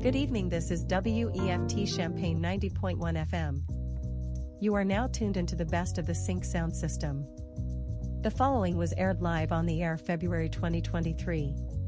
Good evening, this is WEFT Champaign 90.1 FM. You are now tuned into the best of the Sync sound system. The following was aired live on the air February 2023.